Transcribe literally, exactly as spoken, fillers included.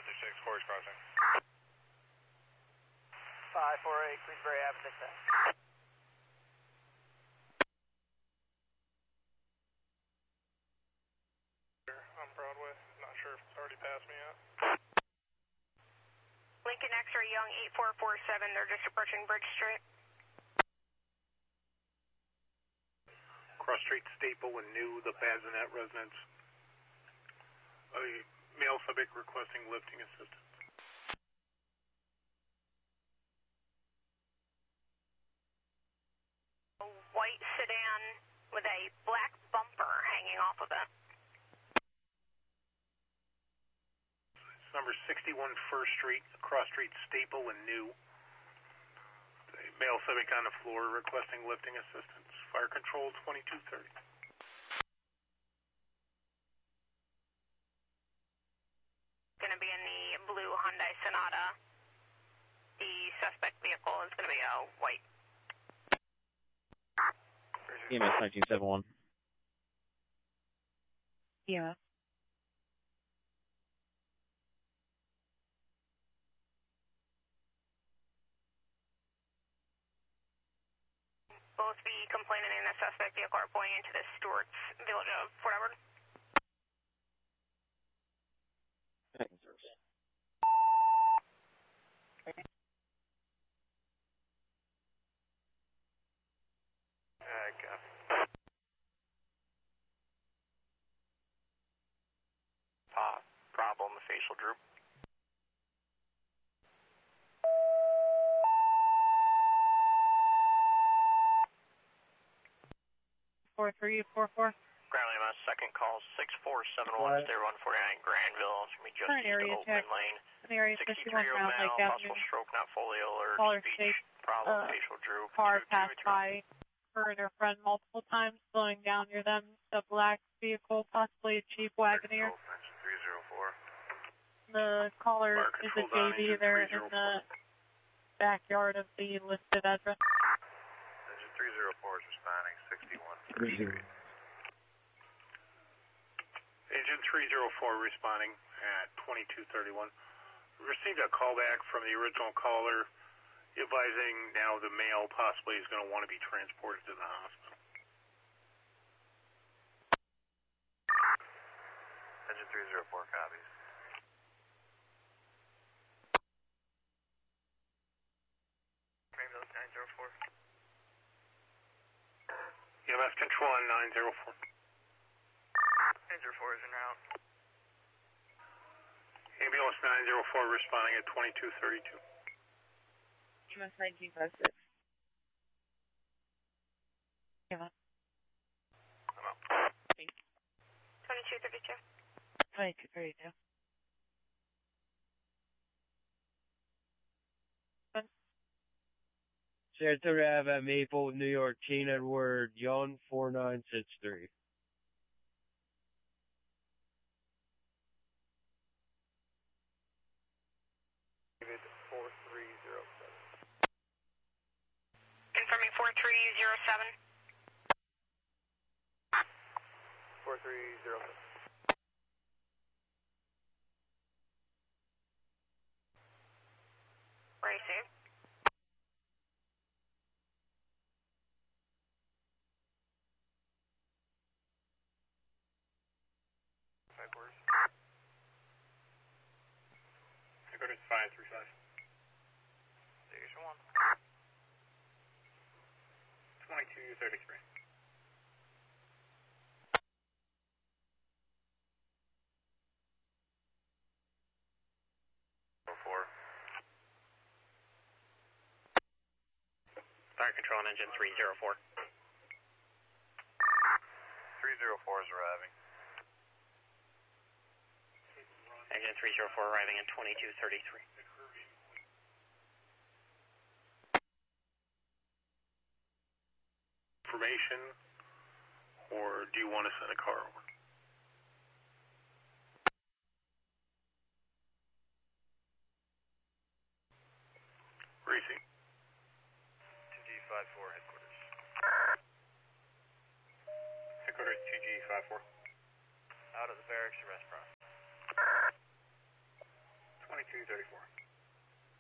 two six, four is crossing. five four eight, Queensbury Ave, six ten. On Broadway, not sure if it's already passed me yet. Lincoln X-ray Young eight four four seven, they're just approaching Bridge Street. Cross Street, Staple, and New, the Bazinet residence. A male subject requesting lifting assistance. A white sedan with a black bumper hanging off of it. It's number sixty-one First Street, Cross Street, Staple, and New. A male subject on the floor requesting lifting assistance. Fire control twenty-two thirty. Going to be in the blue Hyundai Sonata. The suspect vehicle is going to be a white. E M S nineteen seventy-one. Yeah. Both the complainant and the suspect vehicle are pointing into the Stewart's Village of Fort Edward. Uh, copy. Uh, problem, facial droop. four three four four. Ground M S, second call, six four seven one, Stair one forty-nine, Granville. It's going to be just Current east area of check. Oakland Lane. An area fifty-one sixty-three-year-old Round Lake male, Avenue. possible stroke, not fully alert, Caller speech, state, problem, uh, facial droop. car two, passed two, two. by her and her friend multiple times, slowing down near them. The black vehicle, possibly a Jeep Wagoneer. three zero four. The caller Fire is a control J V down, there engine in the backyard of the listed address. Engine three zero four is responding, sixty-one First Street. Engine three zero four responding at twenty-two thirty-one. Received a call back from the original caller advising now the male possibly is going to want to be transported to the hospital. Engine three zero four copies. Ambulance nine zero four. E M S control on nine zero four. nine zero four is en route. Ambulance nine zero four responding at twenty-two thirty-two. E M S nineteen fifty-six. Yeah. I'm out. twenty-two thirty-two. twenty-two thirty-two. Shelter Ave at Maple, New York, Teen Edward, Yon four nine six three. David four three zero seven. Confirming four three zero seven. four three zero seven. Racing. Five words. Headquarters five three five. Station one. twenty-two thirty-three. four. Fire control on engine three zero four. three zero four is arriving. Engine three zero four arriving at twenty-two thirty-three. Information, or do you want to send a car over? Racing. two G five four headquarters. Headquarters two G five four. Out of the barracks to restaurant. thirty-four.